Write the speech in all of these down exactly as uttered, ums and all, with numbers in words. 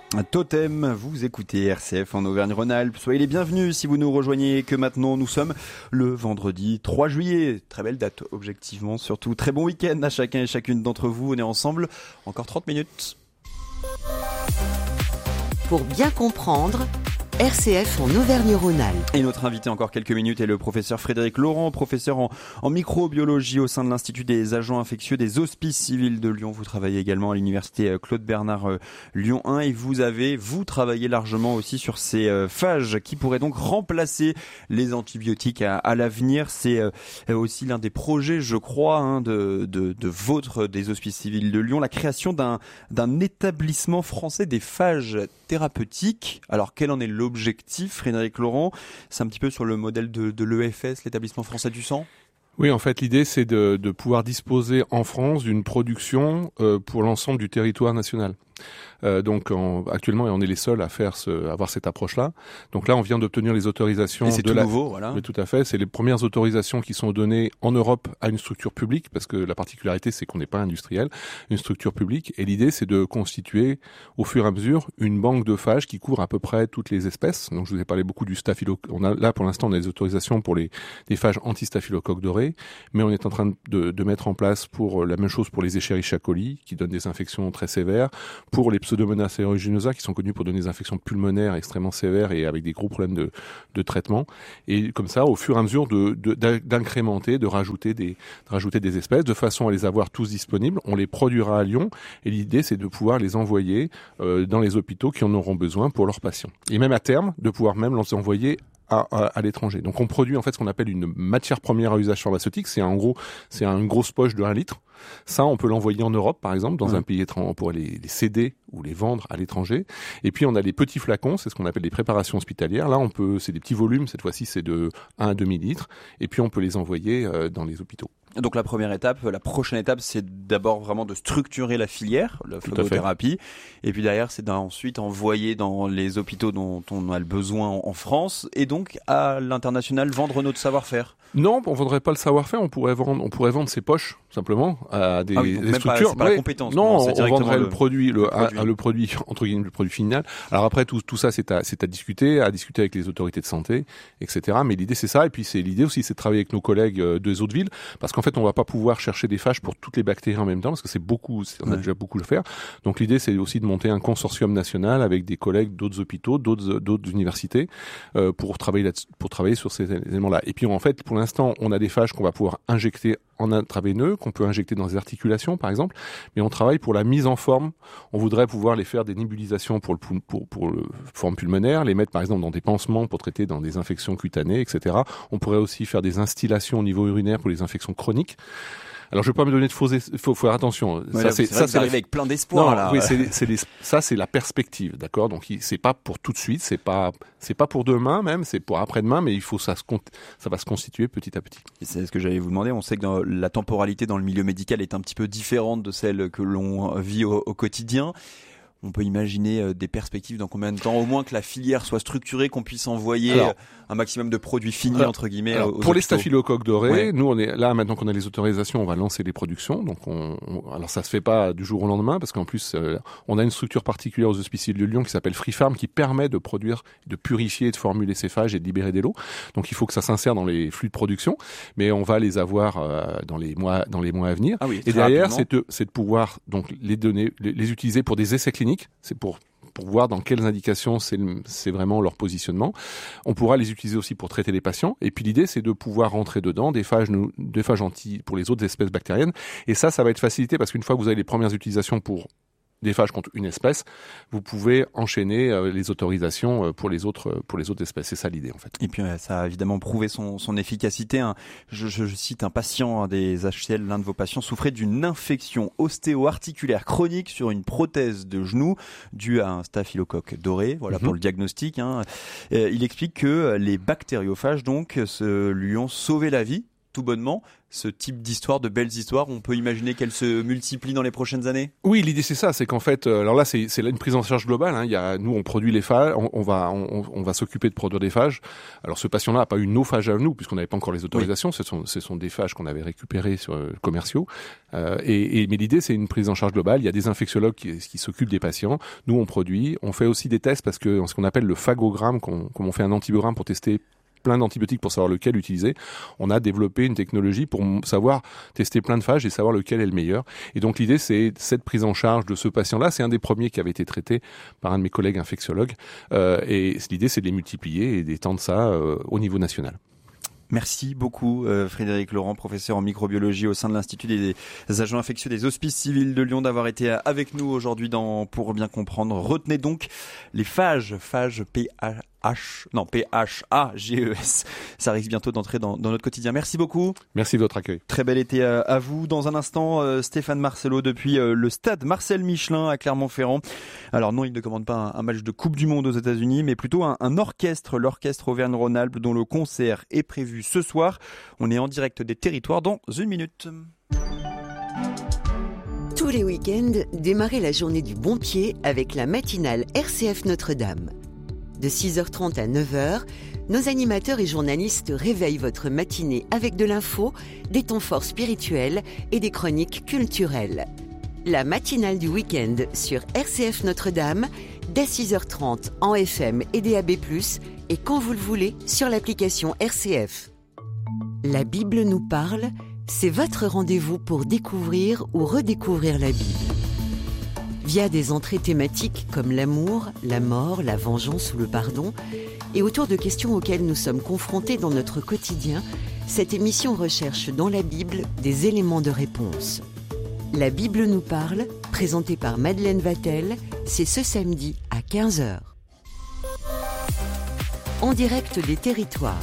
Totem, vous écoutez R C F en Auvergne-Rhône-Alpes. Soyez les bienvenus si vous nous rejoignez, que maintenant nous sommes le vendredi trois juillet. Très belle date, objectivement, surtout. Très bon week-end à chacun et chacune d'entre vous. On est ensemble encore trente minutes. Pour bien comprendre, R C F en Auvergne-Rhône-Alpes. Et notre invité encore quelques minutes est le professeur Frédéric Laurent, professeur en, en microbiologie au sein de l'Institut des agents infectieux des Hospices civils de Lyon. Vous travaillez également à l'université Claude Bernard euh, Lyon un et vous avez, vous travaillez largement aussi sur ces euh, phages qui pourraient donc remplacer les antibiotiques à, à l'avenir. C'est euh, aussi l'un des projets, je crois, hein, de, de, de votre, des Hospices civils de Lyon, la création d'un, d'un établissement français des phages thérapeutiques. Alors quel en est le L'objectif, Frédéric Laurent, c'est un petit peu sur le modèle de, de l'E F S, l'établissement français du sang ? Oui, en fait, l'idée, c'est de, de pouvoir disposer en France d'une production euh, pour l'ensemble du territoire national. Euh, donc en, actuellement, on est les seuls à faire ce, à avoir cette approche-là. Donc là, on vient d'obtenir les autorisations. Et c'est de tout la... nouveau, voilà. Oui, tout à fait. C'est les premières autorisations qui sont données en Europe à une structure publique, parce que la particularité, c'est qu'on n'est pas industriel, une structure publique. Et l'idée, c'est de constituer, au fur et à mesure, une banque de phages qui couvre à peu près toutes les espèces. Donc je vous ai parlé beaucoup du staphylocoque. On a là, pour l'instant, on a des autorisations pour les, les phages anti-staphylocoque doré, mais on est en train de, de mettre en place pour la même chose pour les Escherichia coli, qui donnent des infections très sévères, pour les Pseudomonas aeruginosa, qui sont connus pour donner des infections pulmonaires extrêmement sévères et avec des gros problèmes de, de traitement. Et comme ça, au fur et à mesure de, de, d'incrémenter, de rajouter des, de rajouter des espèces, de façon à les avoir tous disponibles. On les produira à Lyon, et l'idée, c'est de pouvoir les envoyer euh, dans les hôpitaux qui en auront besoin pour leurs patients. Et même à terme, de pouvoir même les envoyer À, à, à l'étranger. Donc on produit en fait ce qu'on appelle une matière première à usage pharmaceutique. C'est en gros, c'est une grosse poche de un litre. Ça, on peut l'envoyer en Europe, par exemple, dans mmh. un pays étranger, pour les, les céder ou les vendre à l'étranger. Et puis on a les petits flacons, c'est ce qu'on appelle des préparations hospitalières. Là, on peut, c'est des petits volumes. Cette fois-ci, c'est de un à deux millilitres. Et puis on peut les envoyer euh, dans les hôpitaux. Donc la première étape, la prochaine étape, c'est d'abord vraiment de structurer la filière, la phlebothérapie, et puis derrière, c'est d'ensuite envoyer dans les hôpitaux dont on a le besoin en France, et donc à l'international vendre notre savoir-faire. Non, on ne vendrait pas le savoir-faire, on pourrait vendre, on pourrait vendre ses poches simplement à des, ah oui, des même structures. Pas, c'est pas la compétence. Non, on, on vendrait le, le produit, le, le produit. À, à le produit entre guillemets, le produit final. Alors après, tout, tout ça, c'est à, c'est à discuter, à discuter avec les autorités de santé, et cetera. Mais l'idée, c'est ça. Et puis, c'est l'idée aussi, c'est de travailler avec nos collègues des autres villes, parce qu'en fait, on va pas pouvoir chercher des phages pour toutes les bactéries en même temps, parce que c'est beaucoup, c'est, on a ouais. déjà beaucoup le faire. Donc l'idée, c'est aussi de monter un consortium national avec des collègues d'autres hôpitaux, d'autres, d'autres universités, euh, pour travailler là, pour travailler sur ces éléments-là. Et puis, en fait, pour l'instant, on a des phages qu'on va pouvoir injecter en intraveineux, qu'on peut injecter dans les articulations, par exemple, mais on travaille pour la mise en forme. On voudrait pouvoir les faire des nébulisations pour le pour, pour, pour le forme pulmonaire, les mettre par exemple dans des pansements pour traiter dans des infections cutanées, et cetera. On pourrait aussi faire des instillations au niveau urinaire pour les infections chroniques. Alors je ne veux pas me donner de faux, il faut faire attention. Ouais, ça c'est, c'est, ça c'est arrivé la... avec plein d'espoir. Non, là. Oui, c'est, c'est les... ça c'est la perspective, d'accord. Donc c'est pas pour tout de suite, c'est pas, c'est pas pour demain même, c'est pour après-demain, mais il faut ça se, ça va se constituer petit à petit. Et c'est ce que j'allais vous demander. On sait que dans la temporalité dans le milieu médical est un petit peu différente de celle que l'on vit au, au quotidien. On peut imaginer euh, des perspectives dans combien de temps, au moins que la filière soit structurée, qu'on puisse envoyer alors, un maximum de produits finis alors, entre guillemets. Alors, aux pour hôpitaux. Les staphylocoques dorés, ouais. nous on est là maintenant qu'on a les autorisations, on va lancer les productions. Donc on, on alors ça se fait pas du jour au lendemain parce qu'en plus euh, on a une structure particulière aux Hospices de Lyon qui s'appelle FreeFarm qui permet de produire, de purifier, de formuler ces phages et de libérer des lots. Donc il faut que ça s'insère dans les flux de production, mais on va les avoir euh, dans les mois dans les mois à venir. Ah oui, et derrière c'est de, c'est de pouvoir donc les donner, les, les utiliser pour des essais cliniques. C'est pour pour voir dans quelles indications c'est, c'est vraiment leur positionnement. On pourra les utiliser aussi pour traiter les patients. Et puis l'idée, c'est de pouvoir rentrer dedans des phages, des phages anti pour les autres espèces bactériennes. Et ça, ça va être facilité parce qu'une fois que vous avez les premières utilisations pour des phages contre une espèce, vous pouvez enchaîner euh, les autorisations euh, pour les autres euh, pour les autres espèces. C'est ça l'idée en fait. Et puis euh, ça a évidemment prouvé son, son efficacité. Hein. Je, je, je cite un patient hein, des H C L, l'un de vos patients souffrait d'une infection ostéo-articulaire chronique sur une prothèse de genou due à un staphylocoque doré. Voilà mm-hmm. pour le diagnostic. Hein. Euh, il explique que les bactériophages donc se, lui ont sauvé la vie. tout bonnement, ce type d'histoire, de belles histoires, on peut imaginer qu'elles se multiplient dans les prochaines années? Oui, l'idée c'est ça, c'est qu'en fait, euh, alors là c'est, c'est là une prise en charge globale. Hein. Il y a, nous on produit les phages, on, on va, on, on va s'occuper de produire des phages. Alors ce patient-là n'a pas eu nos phages à nous puisqu'on n'avait pas encore les autorisations. Oui. Ce sont, ce sont des phages qu'on avait récupérés sur euh, commerciaux. Euh, et, et mais l'idée c'est une prise en charge globale. Il y a des infectiologues qui, qui s'occupent des patients. Nous on produit, on fait aussi des tests parce que ce qu'on appelle le phagogramme, qu'on, comme on fait un antibiogramme pour tester plein d'antibiotiques pour savoir lequel utiliser, on a développé une technologie pour savoir tester plein de phages et savoir lequel est le meilleur. Et donc l'idée, c'est cette prise en charge de ce patient-là. C'est un des premiers qui avait été traité par un de mes collègues infectiologues. Euh, et l'idée, c'est de les multiplier et d'étendre ça euh, au niveau national. Merci beaucoup euh, Frédéric Laurent, professeur en microbiologie au sein de l'Institut des, des agents infectieux des Hospices civils de Lyon, d'avoir été avec nous aujourd'hui dans Pour bien comprendre. Retenez donc les phages, phages P H, non P H A G E S. Ça risque bientôt d'entrer dans, dans notre quotidien. Merci beaucoup. Merci de votre accueil. Très bel été à, à vous. Dans un instant, euh, Stéphane Marcelo depuis euh, le stade Marcel Michelin à Clermont-Ferrand. Alors non, il ne commande pas un, un match de Coupe du Monde aux États-Unis, mais plutôt un, un orchestre, l'orchestre Auvergne-Rhône-Alpes, dont le concert est prévu ce soir. On est en direct des territoires dans une minute. Tous les week-ends, démarrez la journée du bon pied avec la matinale R C F Notre-Dame. De six heures trente à neuf heures, nos animateurs et journalistes réveillent votre matinée avec de l'info, des temps forts spirituels et des chroniques culturelles. La matinale du week-end sur R C F Notre-Dame, dès six heures trente en F M et D A B plus, et quand vous le voulez sur l'application R C F. La Bible nous parle, c'est votre rendez-vous pour découvrir ou redécouvrir la Bible. Via des entrées thématiques comme l'amour, la mort, la vengeance ou le pardon, et autour de questions auxquelles nous sommes confrontés dans notre quotidien, cette émission recherche dans la Bible des éléments de réponse. La Bible nous parle, présentée par Madeleine Vatel, c'est ce samedi à quinze heures. En direct des territoires.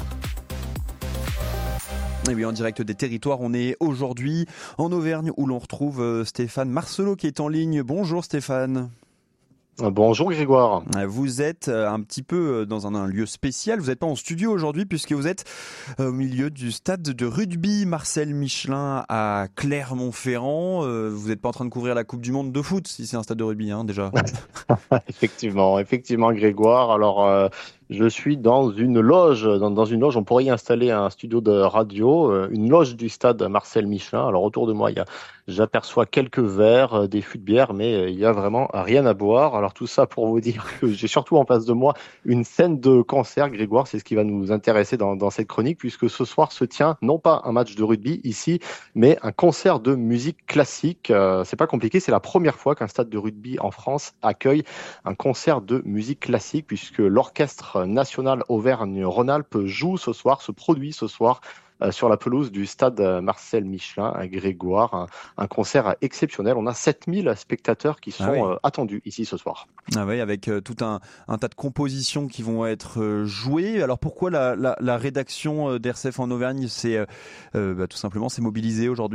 Et oui, en direct des territoires, on est aujourd'hui en Auvergne où l'on retrouve Stéphane Marcelo qui est en ligne. Bonjour Stéphane. Bonjour Grégoire. Vous êtes un petit peu dans un, un lieu spécial, vous n'êtes pas en studio aujourd'hui puisque vous êtes au milieu du stade de rugby Marcel Michelin à Clermont-Ferrand. Vous n'êtes pas en train de couvrir la Coupe du Monde de foot si c'est un stade de rugby hein, déjà. effectivement, effectivement Grégoire. Alors euh, je suis dans une loge, dans, dans une loge, on pourrait y installer un studio de radio, euh, une loge du stade Marcel Michelin. Alors autour de moi, il y a, j'aperçois quelques verres, des fûts de bière, mais il y a vraiment rien à boire. Alors tout ça pour vous dire que j'ai surtout en face de moi une scène de concert, Grégoire, c'est ce qui va nous intéresser dans, dans cette chronique, puisque ce soir se tient non pas un match de rugby ici, mais un concert de musique classique. Euh, c'est pas compliqué, c'est la première fois qu'un stade de rugby en France accueille un concert de musique classique, puisque l'orchestre national Auvergne-Rhône-Alpes joue ce soir, se produit ce soir euh, sur la pelouse du stade Marcel Michelin à Grégoire. Un, un concert exceptionnel. On a sept mille spectateurs qui sont ah oui. euh, attendus ici ce soir. Ah oui, avec euh, tout un, un tas de compositions qui vont être euh, jouées. Alors pourquoi la, la, la rédaction d'R C F en Auvergne s'est euh, euh, bah, tout simplement s'est mobilisée aujourd'hui ?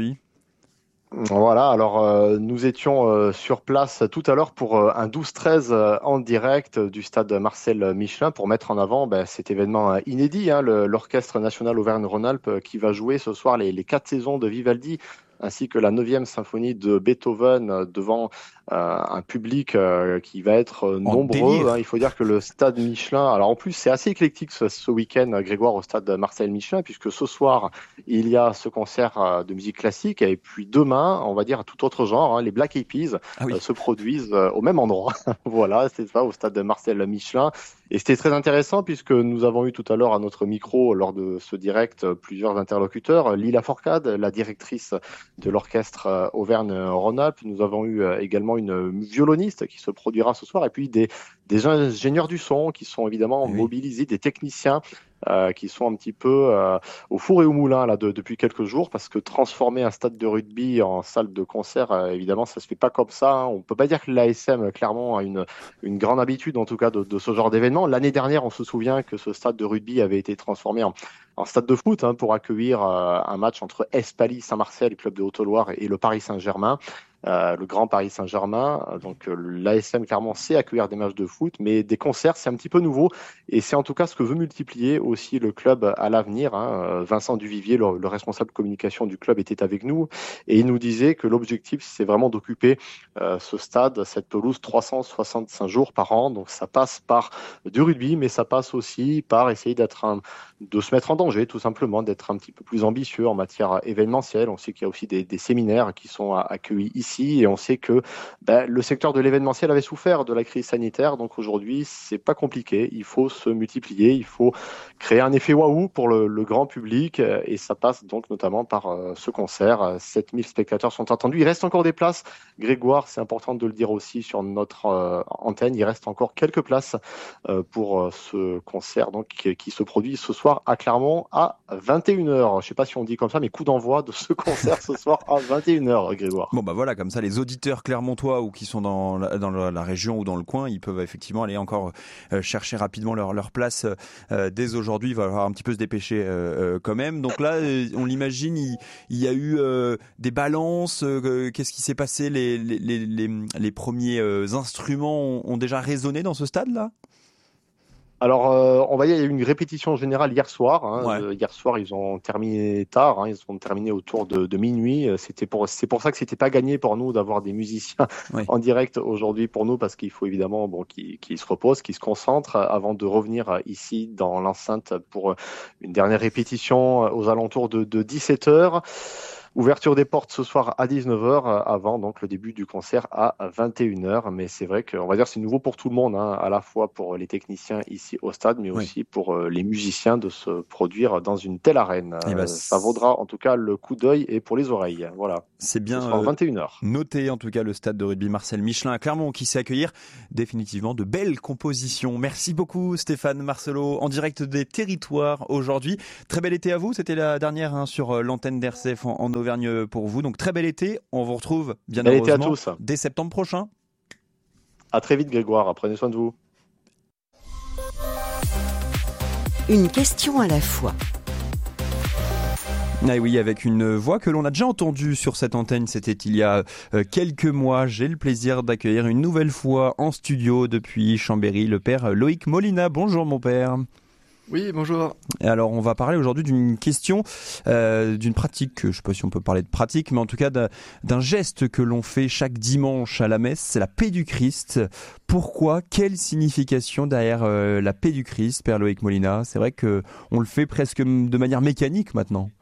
Voilà, alors euh, nous étions euh, sur place tout à l'heure pour euh, un douze treize euh, en direct du stade Marcel Michelin pour mettre en avant ben, cet événement euh, inédit, hein, le, l'Orchestre national Auvergne-Rhône-Alpes euh, qui va jouer ce soir les, les quatre saisons de Vivaldi ainsi que la neuvième symphonie de Beethoven euh, devant euh, un public euh, qui va être euh, nombreux. Hein. Il faut dire que le stade Michelin, alors en plus c'est assez éclectique ce, ce week-end, Grégoire, au stade Marcel Michelin, puisque ce soir il y a ce concert euh, de musique classique et puis demain, on va dire tout autre genre, hein, les Black Eyed Peas ah oui. euh, se produisent euh, au même endroit. Voilà, c'est ça, au stade Marcel Michelin. Et c'était très intéressant puisque nous avons eu tout à l'heure à notre micro, lors de ce direct, plusieurs interlocuteurs. Lila Forcade, la directrice de l'orchestre Auvergne-Rhône-Alpes. Nous avons eu également une violoniste qui se produira ce soir et puis des, des ingénieurs du son qui sont évidemment oui. mobilisés, des techniciens Euh, qui sont un petit peu euh, au four et au moulin là de, depuis quelques jours, parce que transformer un stade de rugby en salle de concert, euh, évidemment, ça se fait pas comme ça. Hein. On peut pas dire que l'A S M Clermont a une, une grande habitude, en tout cas, de, de ce genre d'événement. L'année dernière, on se souvient que ce stade de rugby avait été transformé en, en stade de foot hein, pour accueillir euh, un match entre Espaly Saint-Marcel, club de Haute-Loire, et le Paris Saint-Germain. euh, le Grand Paris Saint-Germain. Donc euh, l'A S M clairement sait accueillir des matchs de foot, mais des concerts c'est un petit peu nouveau et c'est en tout cas ce que veut multiplier aussi le club à l'avenir. Hein. Vincent Duvivier, le, le responsable communication du club, était avec nous et il nous disait que l'objectif c'est vraiment d'occuper euh, ce stade, cette pelouse trois cent soixante-cinq jours par an. Donc ça passe par du rugby, mais ça passe aussi par essayer d'être un, de se mettre en danger, tout simplement, d'être un petit peu plus ambitieux en matière événementielle. On sait qu'il y a aussi des, des séminaires qui sont accueillis ici et on sait que ben, le secteur de l'événementiel avait souffert de la crise sanitaire. Donc aujourd'hui, c'est pas compliqué. Il faut se multiplier, il faut créer un effet waouh pour le, le grand public et ça passe donc notamment par euh, ce concert. sept mille spectateurs sont attendus. Il reste encore des places. Grégoire, c'est important de le dire aussi sur notre euh, antenne, il reste encore quelques places euh, pour euh, ce concert donc, qui, qui se produit ce soir à Clermont à vingt et une heures. Je ne sais pas si on dit comme ça, mais coup d'envoi de ce concert ce soir à vingt et une heures, Grégoire. Bon bah voilà, comme ça les auditeurs clermontois ou qui sont dans la, dans la région ou dans le coin, ils peuvent effectivement aller encore euh, chercher rapidement leur, leur place euh, dès aujourd'hui. Il va falloir un petit peu se dépêcher euh, euh, quand même. Donc là, euh, on l'imagine, il, il y a eu euh, des balances. Euh, qu'est-ce qui s'est passé? Les, les, les, les, les premiers euh, instruments ont, ont déjà résonné dans ce stade-là? Alors, euh, on va dire, il y a eu une répétition générale hier soir. Hein. Ouais. Euh, hier soir, ils ont terminé tard. Hein. Ils ont terminé autour de, de minuit. C'était pour, c'est pour ça que c'était pas gagné pour nous d'avoir des musiciens Ouais. en direct aujourd'hui pour nous, parce qu'il faut évidemment bon, qu'ils, qu'ils se reposent, qu'ils se concentrent avant de revenir ici dans l'enceinte pour une dernière répétition aux alentours de, de dix-sept heures. Ouverture des portes ce soir à dix-neuf heures avant donc le début du concert à vingt et une heures. Mais c'est vrai qu'on va dire que c'est nouveau pour tout le monde, hein, à la fois pour les techniciens ici au stade, mais Oui. aussi pour les musiciens de se produire dans une telle arène. Eh ben, Euh, ça vaudra en tout cas le coup d'œil et pour les oreilles. Voilà. C'est bien Ce sera à euh, vingt et une heures. noté en tout cas le stade de rugby Marcel Michelin à Clermont qui sait accueillir définitivement de belles compositions. Merci beaucoup Stéphane Marcelot en direct des territoires aujourd'hui. Très bel été à vous, c'était la dernière hein, sur l'antenne d'R C F en, en Auvergne pour vous. Donc très bel été, on vous retrouve bien Bel été à heureusement tous. dès septembre prochain. À très vite Grégoire, prenez soin de vous. Une question à la fois. Ah oui, avec une voix que l'on a déjà entendue sur cette antenne, c'était il y a euh, quelques mois. J'ai le plaisir d'accueillir une nouvelle fois en studio depuis Chambéry le père Loïc Molina. Bonjour mon père. Oui, bonjour. Et alors, on va parler aujourd'hui d'une question, euh, d'une pratique, je ne sais pas si on peut parler de pratique, mais en tout cas d'un, d'un geste que l'on fait chaque dimanche à la messe, c'est la paix du Christ. Pourquoi? Quelle signification derrière euh, la paix du Christ, Père Loïc Molina? C'est vrai qu'on le fait presque de manière mécanique maintenant.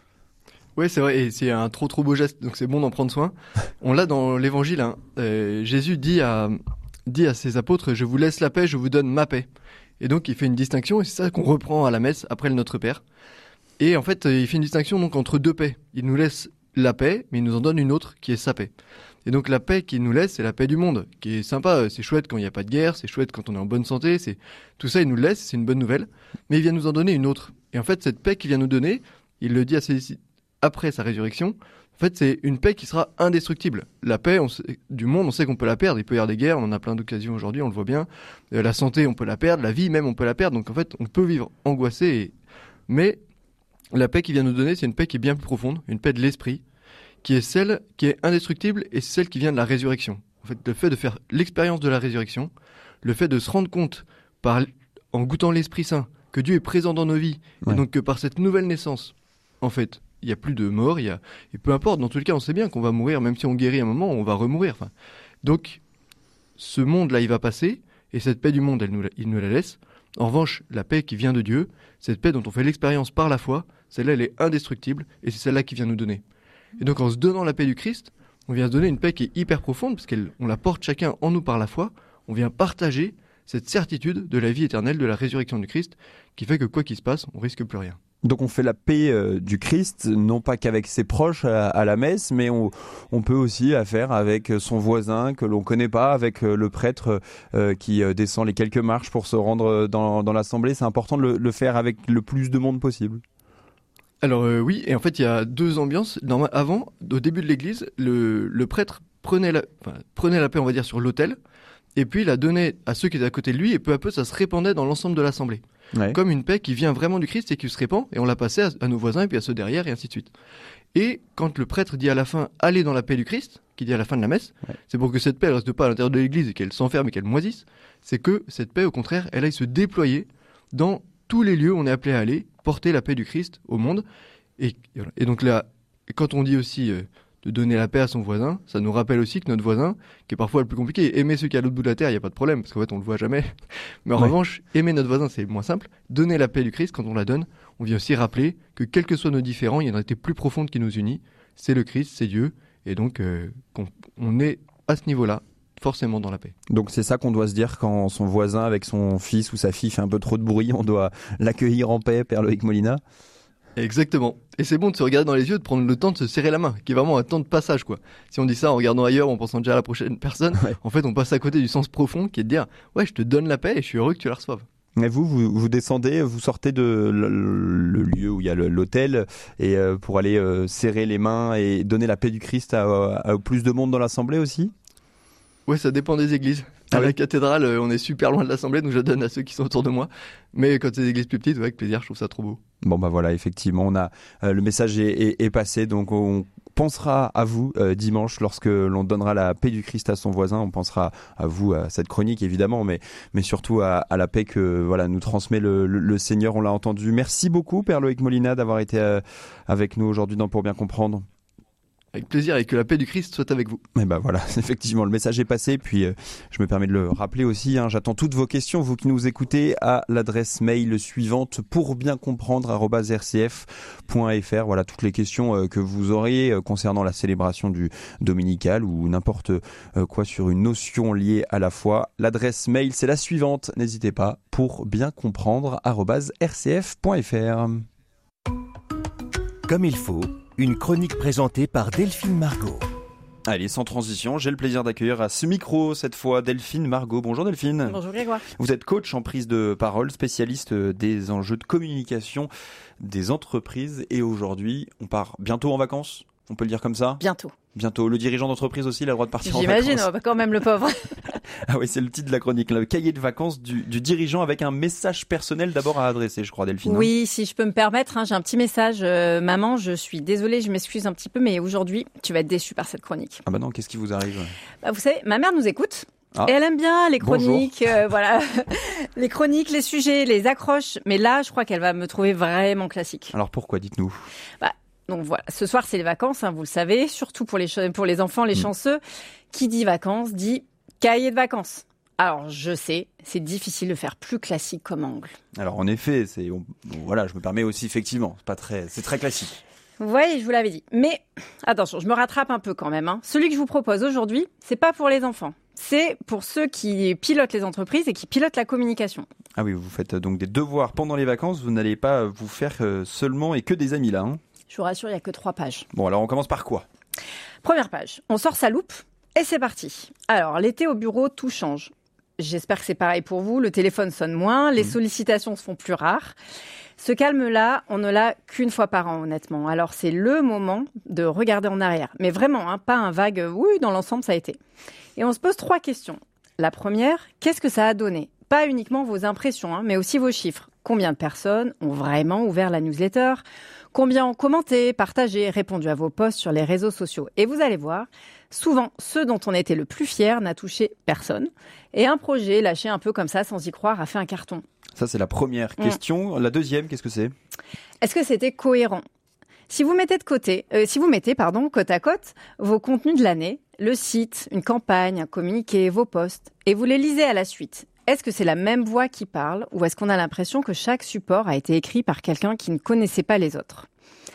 Oui, c'est vrai, et c'est un trop trop beau geste, donc c'est bon d'en prendre soin. On l'a dans l'évangile, hein. euh, Jésus dit à, dit à ses apôtres, je vous laisse la paix, je vous donne ma paix. Et donc il fait une distinction, et c'est ça qu'on reprend à la messe après le Notre Père. Et en fait, il fait une distinction donc entre deux paix. Il nous laisse la paix, mais il nous en donne une autre qui est sa paix. Et donc la paix qu'il nous laisse, c'est la paix du monde, qui est sympa, c'est chouette quand il n'y a pas de guerre, c'est chouette quand on est en bonne santé, c'est tout ça il nous le laisse, c'est une bonne nouvelle. Mais il vient nous en donner une autre. Et en fait, cette paix qu'il vient nous donner, il le dit à ses... après sa résurrection, en fait, c'est une paix qui sera indestructible. La paix on sait, du monde, on sait qu'on peut la perdre. Il peut y avoir des guerres, on en a plein d'occasions aujourd'hui, on le voit bien. Euh, la santé, on peut la perdre. La vie même, on peut la perdre. Donc en fait, on peut vivre angoissé. Et... Mais la paix qu'il vient nous donner, c'est une paix qui est bien plus profonde, une paix de l'esprit, qui est celle qui est indestructible et c'est celle qui vient de la résurrection. En fait, le fait de faire l'expérience de la résurrection, le fait de se rendre compte, par, en goûtant l'Esprit Saint, que Dieu est présent dans nos vies, ouais. Et donc que par cette nouvelle naissance, en fait, il n'y a plus de mort, il y a... et peu importe, dans tous les cas, on sait bien qu'on va mourir, même si on guérit un moment, on va remourir. Enfin, donc, ce monde-là, il va passer, et cette paix du monde, elle nous la... il nous la laisse. En revanche, la paix qui vient de Dieu, cette paix dont on fait l'expérience par la foi, celle-là, elle est indestructible, et c'est celle-là qui vient nous donner. Et donc, en se donnant la paix du Christ, on vient se donner une paix qui est hyper profonde, parce qu'on la porte chacun en nous par la foi, on vient partager cette certitude de la vie éternelle, de la résurrection du Christ, qui fait que quoi qu'il se passe, on risque plus rien. Donc on fait la paix euh, du Christ, non pas qu'avec ses proches à, à la messe, mais on, on peut aussi la faire avec son voisin que l'on ne connaît pas, avec euh, le prêtre euh, qui euh, descend les quelques marches pour se rendre dans, dans l'assemblée. C'est important de le, le faire avec le plus de monde possible. Alors euh, oui, et en fait il y a deux ambiances. Dans, avant, au début de l'église, le, le prêtre prenait la, enfin, prenait la paix, on va dire, sur l'autel, et puis il la donnait à ceux qui étaient à côté de lui, et peu à peu ça se répandait dans l'ensemble de l'assemblée. Ouais. Comme une paix qui vient vraiment du Christ et qui se répand, et on la passait à, à nos voisins et puis à ceux derrière et ainsi de suite. Et quand le prêtre dit à la fin « Allez dans la paix du Christ », qui dit à la fin de la messe, ouais. c'est pour que cette paix ne reste pas à l'intérieur de l'église et qu'elle s'enferme et qu'elle moisisse, c'est que cette paix, au contraire, elle aille se déployer dans tous les lieux où on est appelé à aller, porter la paix du Christ au monde. Et, et donc là, quand on dit aussi euh, de donner la paix à son voisin, ça nous rappelle aussi que notre voisin, qui est parfois le plus compliqué, aimer ceux qui sont à l'autre bout de la terre, il n'y a pas de problème, parce qu'en fait on le voit jamais. Mais en ouais. revanche, aimer notre voisin, c'est moins simple. Donner la paix du Christ, quand on la donne, on vient aussi rappeler que quels que soient nos différends, il y en a été plus profonde qui nous unit. C'est le Christ, c'est Dieu. Et donc, euh, qu'on, on est à ce niveau-là, forcément dans la paix. Donc c'est ça qu'on doit se dire quand son voisin avec son fils ou sa fille fait un peu trop de bruit, on doit l'accueillir en paix, Père Loïc Molina. Exactement. Et c'est bon de se regarder dans les yeux, de prendre le temps de se serrer la main, qui est vraiment un temps de passage, quoi. Si on dit ça en regardant ailleurs, en pensant déjà à la prochaine personne, ouais. en fait, on passe à côté du sens profond qui est de dire, ouais, je te donne la paix et je suis heureux que tu la reçoives. Et vous, vous, vous descendez, vous sortez de le, le lieu où il y a le, l'autel et euh, pour aller euh, serrer les mains et donner la paix du Christ à, à, à plus de monde dans l'assemblée aussi ? Ouais, ça dépend des églises. À ah la oui. cathédrale, on est super loin de l'assemblée, donc je donne à ceux qui sont autour de moi. Mais quand c'est des églises plus petites, ouais, avec plaisir, je trouve ça trop beau. Bon bah voilà, effectivement, on a euh, le message est, est, est passé, donc on pensera à vous euh, dimanche lorsque l'on donnera la paix du Christ à son voisin. On pensera à vous, à cette chronique évidemment, mais mais surtout à, à la paix que voilà nous transmet le, le, le Seigneur. On l'a entendu. Merci beaucoup, Père Loïc Molina, d'avoir été euh, avec nous aujourd'hui dans Pour bien comprendre. Avec plaisir et que la paix du Christ soit avec vous. Et ben voilà, effectivement, le message est passé. Puis euh, je me permets de le rappeler aussi. Hein, j'attends toutes vos questions, vous qui nous écoutez, à l'adresse mail suivante pour bien comprendre arobase r c f point f r. Voilà toutes les questions euh, que vous auriez euh, concernant la célébration du dominical ou n'importe euh, quoi sur une notion liée à la foi. L'adresse mail c'est la suivante. N'hésitez pas, pour bien comprendre arobase r c f point f r. Comme il faut. Une chronique présentée par Delphine Margot. Allez, sans transition, j'ai le plaisir d'accueillir à ce micro, cette fois, Delphine Margot. Bonjour Delphine. Bonjour Grégoire. Vous êtes coach en prise de parole, spécialiste des enjeux de communication des entreprises. Et aujourd'hui, on part bientôt en vacances ? On peut le dire comme ça ? Bientôt. Bientôt. Le dirigeant d'entreprise aussi, il a le droit de partir en J'imagine, vacances. J'imagine, quand même le pauvre. Ah oui, c'est le titre de la chronique, le cahier de vacances du, du dirigeant avec un message personnel d'abord à adresser, je crois, Delphine. Oui, hein. Si je peux me permettre, hein, j'ai un petit message. Euh, maman, je suis désolée, je m'excuse un petit peu, mais aujourd'hui, tu vas être déçue par cette chronique. Ah bah non, qu'est-ce qui vous arrive ? Bah, vous savez, ma mère nous écoute. Ah. Et elle aime bien les chroniques, euh, voilà, les chroniques, les sujets, les accroches. Mais là, je crois qu'elle va me trouver vraiment classique. Alors pourquoi, dites-nous ? Bah, donc voilà, ce soir c'est les vacances, hein, vous le savez, surtout pour les ch- pour les enfants, les mmh. chanceux. Qui dit vacances dit cahier de vacances. Alors je sais, c'est difficile de faire plus classique comme angle. Alors en effet, c'est on, voilà, je me permets aussi effectivement, c'est pas très, c'est très classique. Vous voyez, je vous l'avais dit. Mais attention, je me rattrape un peu quand même. Hein. Celui que je vous propose aujourd'hui, c'est pas pour les enfants. C'est pour ceux qui pilotent les entreprises et qui pilotent la communication. Ah oui, vous faites donc des devoirs pendant les vacances. Vous n'allez pas vous faire seulement et que des amis là. Hein. Je vous rassure, il n'y a que trois pages. Bon, alors on commence par quoi ? Première page, on sort sa loupe et c'est parti. Alors, l'été au bureau, tout change. J'espère que c'est pareil pour vous. Le téléphone sonne moins, les mmh. sollicitations se font plus rares. Ce calme-là, on ne l'a qu'une fois par an, honnêtement. Alors, c'est le moment de regarder en arrière. Mais vraiment, hein, pas un vague « oui, dans l'ensemble, ça a été ». Et on se pose trois questions. La première, qu'est-ce que ça a donné ? Pas uniquement vos impressions, hein, mais aussi vos chiffres. Combien de personnes ont vraiment ouvert la newsletter ? Combien ont commenté, partagé, répondu à vos posts sur les réseaux sociaux ? Et vous allez voir, souvent, ce dont on était le plus fier n'a touché personne. Et un projet lâché un peu comme ça, sans y croire, a fait un carton. Ça, c'est la première question. Mmh. La deuxième, qu'est-ce que c'est ? Est-ce que c'était cohérent ? Si vous mettez de côté, euh, si vous mettez, pardon, côte à côte, vos contenus de l'année, le site, une campagne, un communiqué, vos posts, et vous les lisez à la suite, est-ce que c'est la même voix qui parle ou est-ce qu'on a l'impression que chaque support a été écrit par quelqu'un qui ne connaissait pas les autres ?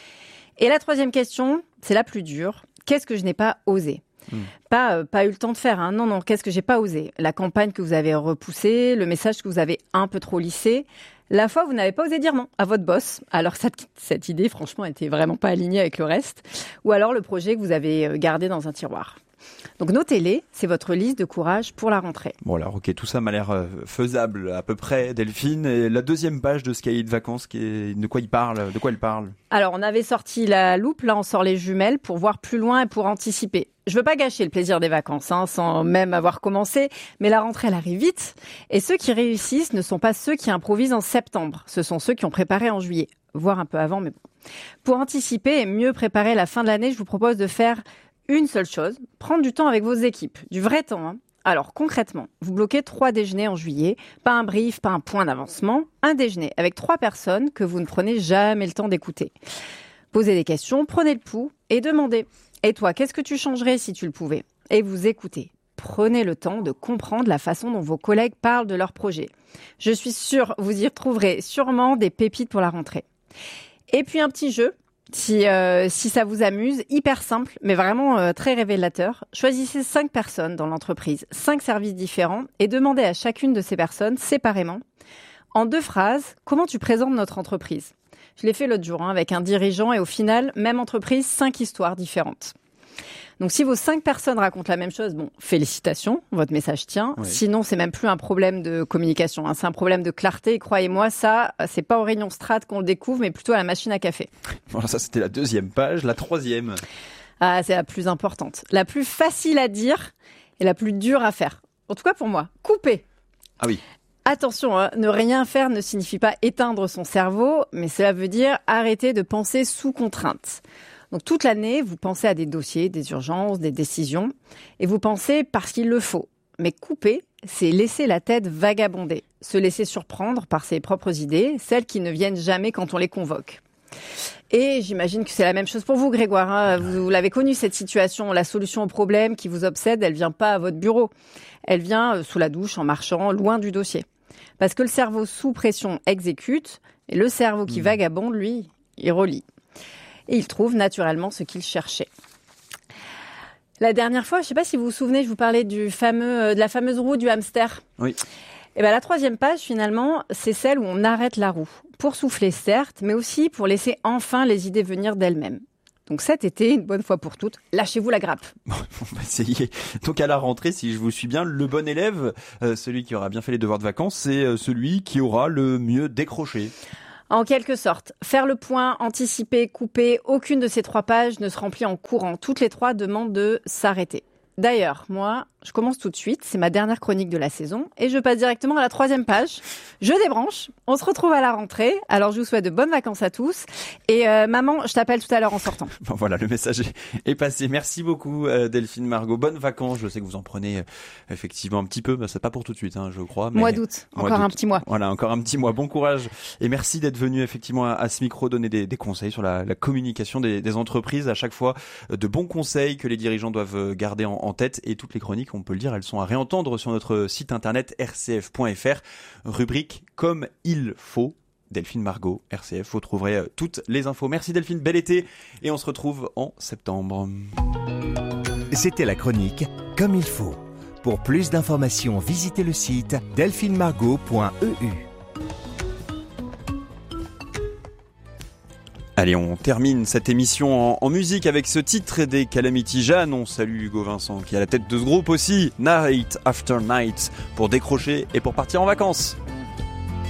Et la troisième question, c'est la plus dure. Qu'est-ce que je n'ai pas osé ? Mmh. Pas, euh, pas eu le temps de faire, hein. non, non, qu'est-ce que j'ai pas osé ? La campagne que vous avez repoussée, le message que vous avez un peu trop lissé, la fois où vous n'avez pas osé dire non à votre boss, alors cette, cette idée, franchement, était vraiment pas alignée avec le reste, ou alors le projet que vous avez gardé dans un tiroir. Donc notez-les, c'est votre liste de courage pour la rentrée. Bon alors ok, tout ça m'a l'air euh, faisable à peu près, Delphine. Et la deuxième page de ce cahier de vacances, qui est... de quoi il parle, de quoi elle parle ? Alors on avait sorti la loupe, là on sort les jumelles pour voir plus loin et pour anticiper. Je veux pas gâcher le plaisir des vacances, hein, sans même avoir commencé, mais la rentrée elle arrive vite. Et ceux qui réussissent ne sont pas ceux qui improvisent en septembre, ce sont ceux qui ont préparé en juillet, voire un peu avant, mais bon. Pour anticiper et mieux préparer la fin de l'année, je vous propose de faire une seule chose, prendre du temps avec vos équipes, du vrai temps. Hein. Alors concrètement, vous bloquez trois déjeuners en juillet, pas un brief, pas un point d'avancement, un déjeuner avec trois personnes que vous ne prenez jamais le temps d'écouter. Posez des questions, prenez le pouls et demandez « Et toi, qu'est-ce que tu changerais si tu le pouvais ?» Et vous écoutez. Prenez le temps de comprendre la façon dont vos collègues parlent de leur projet. Je suis sûre, vous y retrouverez sûrement des pépites pour la rentrée. Et puis un petit jeu, si, euh, si ça vous amuse, hyper simple, mais vraiment euh, très révélateur. Choisissez cinq personnes dans l'entreprise, cinq services différents, et demandez à chacune de ces personnes, séparément, en deux phrases, comment tu présentes notre entreprise. Je l'ai fait l'autre jour hein, avec un dirigeant, et au final, même entreprise, cinq histoires différentes. Donc, si vos cinq personnes racontent la même chose, bon, félicitations, votre message tient. Ouais. Sinon, c'est même plus un problème de communication, hein, c'est un problème de clarté. Et croyez-moi, ça, c'est pas au rayon strat qu'on le découvre, mais plutôt à la machine à café. Voilà, ça, c'était la deuxième page. La troisième. Ah, c'est la plus importante. La plus facile à dire et la plus dure à faire. En tout cas, pour moi, couper. Ah oui. Attention, hein, ne rien faire ne signifie pas éteindre son cerveau, mais cela veut dire arrêter de penser sous contrainte. Donc toute l'année, vous pensez à des dossiers, des urgences, des décisions, et vous pensez parce qu'il le faut. Mais couper, c'est laisser la tête vagabonder, se laisser surprendre par ses propres idées, celles qui ne viennent jamais quand on les convoque. Et j'imagine que c'est la même chose pour vous, Grégoire. Hein. Vous, vous l'avez connu, cette situation. La solution au problème qui vous obsède, elle vient pas à votre bureau. Elle vient sous la douche, en marchant, loin du dossier. Parce que le cerveau sous pression exécute, et le cerveau qui mmh. vagabonde, lui, il relie. Et il trouve naturellement ce qu'il cherchait. La dernière fois, je ne sais pas si vous vous souvenez, je vous parlais du fameux, de la fameuse roue du hamster. Oui. Et ben la troisième page, finalement, c'est celle où on arrête la roue. Pour souffler, certes, mais aussi pour laisser enfin les idées venir d'elles-mêmes. Donc cet été, une bonne fois pour toutes, lâchez-vous la grappe. Bon, on va essayer. Donc à la rentrée, si je vous suis bien, le bon élève, euh, celui qui aura bien fait les devoirs de vacances, c'est euh, celui qui aura le mieux décroché. En quelque sorte, faire le point, anticiper, couper, aucune de ces trois pages ne se remplit en courant. Toutes les trois demandent de s'arrêter. D'ailleurs, moi, je commence tout de suite, c'est ma dernière chronique de la saison, et je passe directement à la troisième page. Je débranche, on se retrouve à la rentrée, alors je vous souhaite de bonnes vacances à tous, et euh, maman, je t'appelle tout à l'heure en sortant. Bon voilà, le message est passé. Merci beaucoup euh, Delphine Margot, bonnes vacances, je sais que vous en prenez euh, effectivement un petit peu, mais c'est pas pour tout de suite, hein, je crois. Mais... Mois d'août, encore mois d'août. un petit mois. Voilà, encore un petit mois, bon courage, et merci d'être venu effectivement à, à ce micro donner des, des conseils sur la, la communication des, des entreprises, à chaque fois de bons conseils que les dirigeants doivent garder en, en tête, et toutes les chroniques, on peut le dire, elles sont à réentendre sur notre site internet r c f point f r, rubrique Comme il faut. Delphine Margot, R C F, vous trouverez toutes les infos. Merci Delphine, bel été, et on se retrouve en septembre. C'était la chronique Comme il faut. Pour plus d'informations, visitez le site delphine margot point e u. Allez, on termine cette émission en, en musique avec ce titre des Calamity Jane. On salue Hugo Vincent qui est à la tête de ce groupe aussi, Night After Night, pour décrocher et pour partir en vacances.